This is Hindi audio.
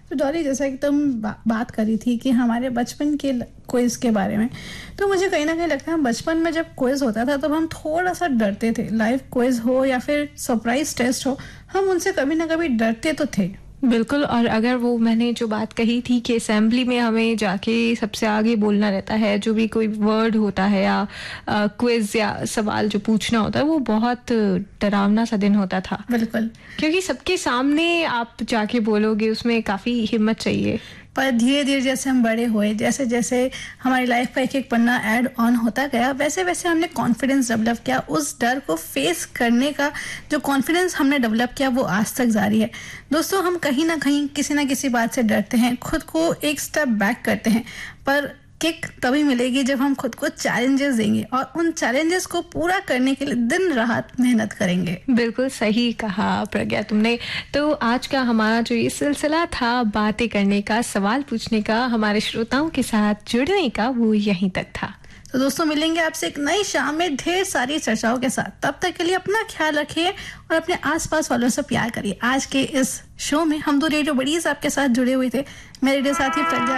तो डॉली, जैसा कि तुम बात करी थी कि हमारे बचपन के क्विज के बारे में, तो मुझे कहीं ना कहीं लगता है बचपन में जब क्विज होता था तब हम थोड़ा सा डरते थे। लाइव क्विज हो या फिर सरप्राइज टेस्ट हो, हम उनसे कभी ना कभी डरते तो थे। बिल्कुल। और अगर वो मैंने जो बात कही थी कि असेंबली में हमें जाके सबसे आगे बोलना रहता है, जो भी कोई वर्ड होता है या क्विज या सवाल जो पूछना होता है, वो बहुत डरावना सा दिन होता था। बिल्कुल। क्योंकि सबके सामने आप जाके बोलोगे, उसमें काफ़ी हिम्मत चाहिए। पर धीरे धीरे जैसे हम बड़े हुए, जैसे जैसे हमारी लाइफ का एक एक पन्ना ऐड ऑन होता गया, वैसे वैसे हमने कॉन्फिडेंस डेवलप किया। उस डर को फेस करने का जो कॉन्फिडेंस हमने डेवलप किया वो आज तक जारी है। दोस्तों, हम कहीं ना कहीं किसी ना किसी बात से डरते हैं, खुद को एक स्टेप बैक करते हैं, पर किक तभी मिलेगी जब हम खुद को चैलेंजेस देंगे और उन चैलेंजेस को पूरा करने के लिए दिन रात मेहनत करेंगे। बिल्कुल सही कहा प्रज्ञा तुमने। तो आज का हमारा जो ये सिलसिला था बातें करने का, सवाल पूछने का, हमारे श्रोताओं के साथ जुड़ने का, वो यहीं तक था। तो दोस्तों, मिलेंगे आपसे एक नई शाम में ढेर सारी चर्चाओं के साथ। तब तक के लिए अपना ख्याल रखिए और अपने आसपास वालों से प्यार करिए। आज के इस शो में हम दो रेडियो बडीज आपके साथ जुड़े हुए थे। मेरे रेडियो साथी प्रज्ञा